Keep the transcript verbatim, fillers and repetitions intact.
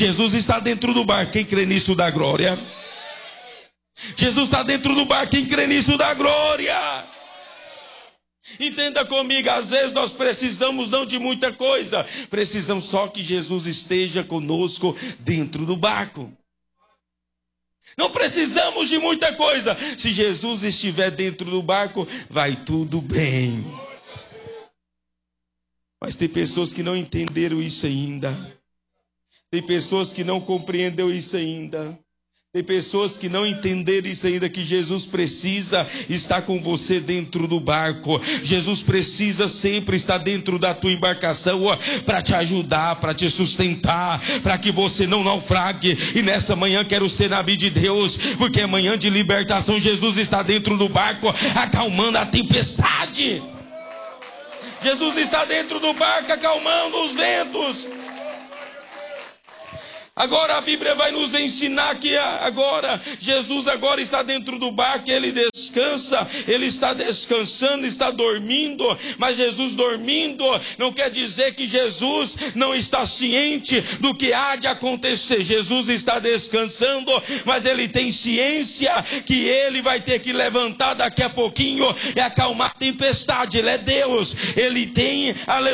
Jesus está dentro do barco. Quem crê nisso dá glória. Jesus está dentro do barco. Quem crê nisso dá glória. Entenda comigo, às vezes nós precisamos não de muita coisa, precisamos só que Jesus esteja conosco dentro do barco. Não precisamos de muita coisa. Se Jesus estiver dentro do barco, vai tudo bem. Mas tem pessoas que não entenderam isso ainda. Tem pessoas que não compreenderam isso ainda. Tem pessoas que não entenderam isso ainda, que Jesus precisa estar com você dentro do barco. Jesus precisa sempre estar dentro da tua embarcação para te ajudar, para te sustentar, para que você não naufrague. E nessa manhã quero ser nabi de Deus, porque é manhã de libertação. Jesus está dentro do barco, acalmando a tempestade. Jesus está dentro do barco, acalmando os ventos. Agora a Bíblia vai nos ensinar que agora Jesus agora está dentro do barco, ele descansa, ele está descansando, está dormindo. Mas Jesus dormindo não quer dizer que Jesus não está ciente do que há de acontecer. Jesus está descansando, mas ele tem ciência que ele vai ter que levantar daqui a pouquinho e acalmar a tempestade. Ele é Deus, ele tem, aleluia,